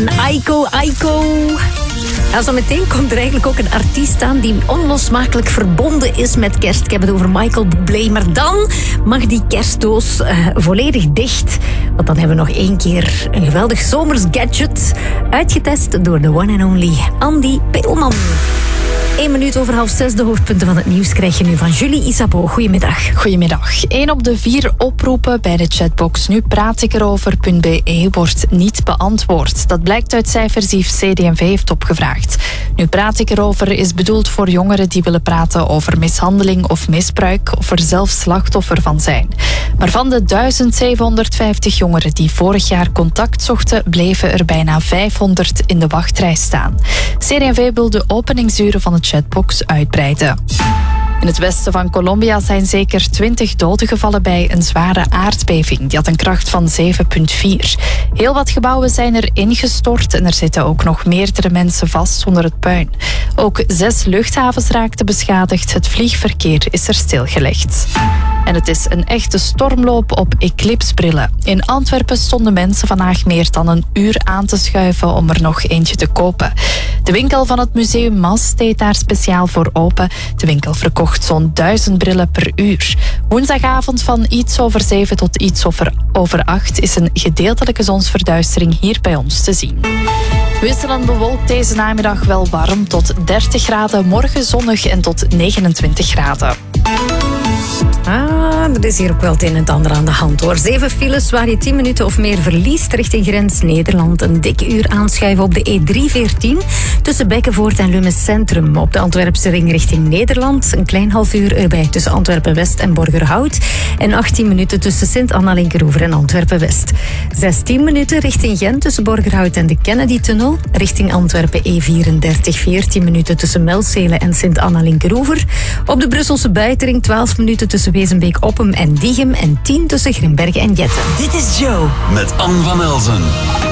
en Aiko. En zo meteen komt er eigenlijk ook een artiest aan die onlosmakelijk verbonden is met kerst. Ik heb het over Michael Bublé. Maar dan mag die kerstdoos volledig dicht. Want dan hebben we nog 1 keer een geweldig zomers gadget uitgetest door de one and only Andy Peelman. 1 minuut over 5:30, de hoofdpunten van het nieuws krijg je nu van Julie Isabeau. Goedemiddag. Goedemiddag. 1 op de 4 oproepen bij de chatbox Nu praat ik erover.be wordt niet beantwoord. Dat blijkt uit cijfers die CD&V heeft opgevraagd. Nu praat ik erover is bedoeld voor jongeren die willen praten over mishandeling of misbruik of er zelf slachtoffer van zijn. Maar van de 1750 jongeren die vorig jaar contact zochten, bleven er bijna 500 in de wachtrij staan. CD&V wil de openingsuren van de chatbox uitbreiden. In het westen van Colombia zijn zeker 20 doden gevallen bij een zware aardbeving. Die had een kracht van 7,4. Heel wat gebouwen zijn er ingestort en er zitten ook nog meerdere mensen vast onder het puin. Ook 6 luchthavens raakten beschadigd. Het vliegverkeer is er stilgelegd. En het is een echte stormloop op eclipsebrillen. In Antwerpen stonden mensen vandaag meer dan een uur aan te schuiven om er nog eentje te kopen. De winkel van het museum Mas deed daar speciaal voor open. De winkel verkocht zo'n 1000 brillen per uur. Woensdagavond van iets over 7 tot iets over 8 is een gedeeltelijke zonsverduistering hier bij ons te zien. Wisselend bewolkt deze namiddag wel warm tot 30 graden. Morgen zonnig en tot 29 graden. Er is hier ook wel het een en het ander aan de hand hoor. 7 files waar je 10 minuten of meer verliest richting grens Nederland. Een dik uur aanschuiven op de E314 tussen Bekkenvoort en Lummes Centrum. Op de Antwerpse ring richting Nederland. Een klein half uur erbij tussen Antwerpen-West en Borgerhout. En 18 minuten tussen Sint-Anna-Linkeroever en Antwerpen-West. 16 minuten richting Gent tussen Borgerhout en de Kennedy-tunnel. Richting Antwerpen E34. 14 minuten tussen Melzele en Sint-Anna-Linkeroever. Op de Brusselse buitenring 12 minuten tussen Wezenbeek-Oppem en Diegem en 10 tussen Grimbergen en Jetten. Dit is Joe met Anne van Elzen.